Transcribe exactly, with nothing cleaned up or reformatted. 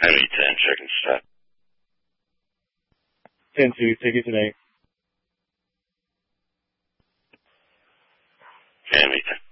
How many ten chicken stop? ten two, take it tonight. How many ten?